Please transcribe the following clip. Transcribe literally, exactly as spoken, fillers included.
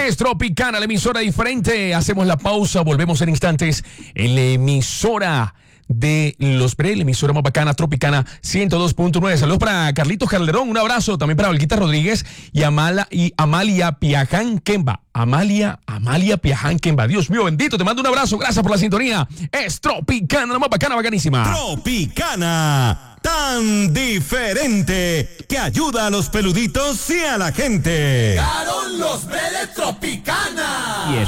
es Tropicana, la emisora diferente. Hacemos la pausa, volvemos en instantes en la emisora de Los Pérez, la emisora más bacana, Tropicana ciento dos punto nueve. Saludos para Carlitos Calderón, un abrazo también para Olguita Rodríguez y, Amala, y Amalia Piaján Kemba. Amalia, Amalia Piaján Kemba. Dios mío, bendito, te mando un abrazo, gracias por la sintonía. Es Tropicana, la más bacana, bacanísima. Tropicana, tan diferente, que ayuda a los peluditos y a la gente. Llegaron los Pérez Tropicana. Y es